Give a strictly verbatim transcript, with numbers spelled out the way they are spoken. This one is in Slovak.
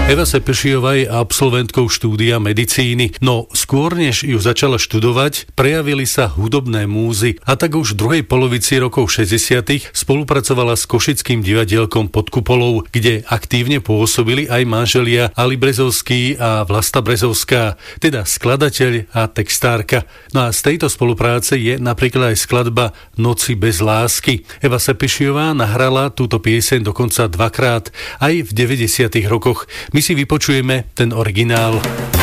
Eva Sepešiová je absolventkou štúdia medicíny, no skôr než ju začala študovať, prejavili sa hudobné múzy a tak už v druhej polovici rokov šesťdesiatych spolupracovala s Košickým divadielkom Pod kupolou, kde aktívne pôsobili aj manželia Ali Brezovský a Vlasta Brezovská, teda skladateľ a textárka. No a z tejto spolupráce je napríklad aj skladba Noci bez lásky. Eva Sepešiová nahrala túto pieseň dokonca dvakrát aj v deväťdesiatych rokoch. My si vypočujeme ten originál.